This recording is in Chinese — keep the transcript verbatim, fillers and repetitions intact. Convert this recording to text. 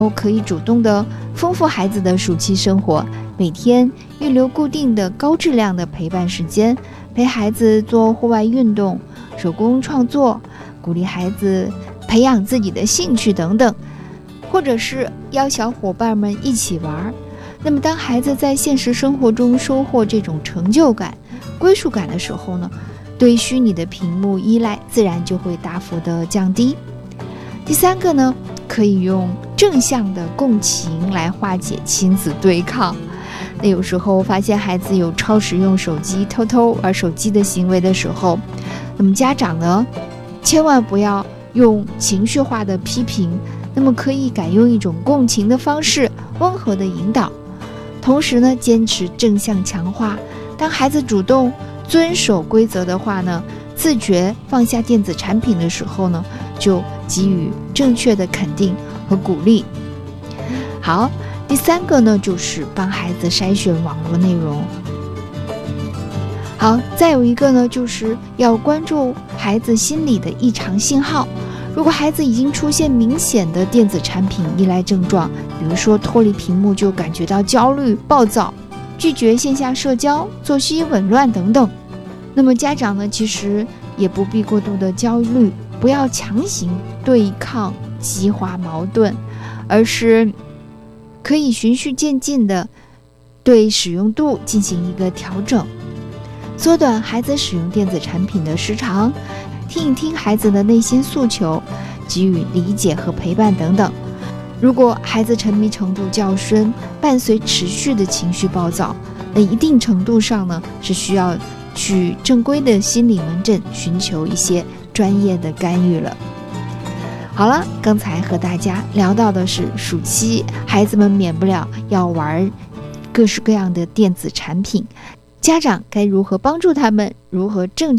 可以主动的丰富孩子的暑期生活，每天预留固定的高质量的陪伴时间，陪孩子做户外运动、手工创作，鼓励孩子培养自己的兴趣等等，或者是邀小伙伴们一起玩。那么当孩子在现实生活中收获这种成就感、归属感的时候呢，对虚拟的屏幕依赖自然就会大幅的降低。第三个呢，可以用正向的共情来化解亲子对抗。那有时候发现孩子有超使用手机、偷偷玩手机的行为的时候，那么家长呢，千万不要用情绪化的批评，那么可以改用一种共情的方式，温和的引导。同时呢，坚持正向强化。当孩子主动遵守规则的话呢，自觉放下电子产品的时候呢，就给予正确的肯定和鼓励。好，第三个呢，就是帮孩子筛选网络内容。好，再有一个呢，就是要关注孩子心理的异常信号。如果孩子已经出现明显的电子产品依赖症状，比如说脱离屏幕就感觉到焦虑、暴躁，拒绝线下社交、作息紊乱等等，那么家长呢，其实也不必过度的焦虑，不要强行对抗、激化矛盾，而是可以循序渐进的对使用度进行一个调整，缩短孩子使用电子产品的时长，听一听孩子的内心诉求，给予理解和陪伴等等。如果孩子沉迷程度较深，伴随持续的情绪暴躁，那一定程度上呢，是需要去正规的心理门诊寻求一些专业的干预了。好了，刚才和大家聊到的是暑期孩子们免不了要玩各式各样的电子产品，家长该如何帮助他们，如何正确